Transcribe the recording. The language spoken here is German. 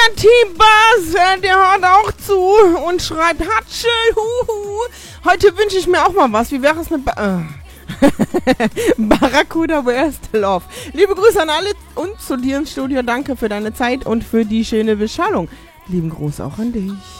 T-Bass, der hört auch zu und schreibt Hatsche, huhu. Heute wünsche ich mir auch mal was. Wie wäre es mit Barracuda, where's the love? Liebe Grüße an alle und zu dir ins Studio. Danke für deine Zeit und für die schöne Beschallung. Lieben Gruß auch an dich.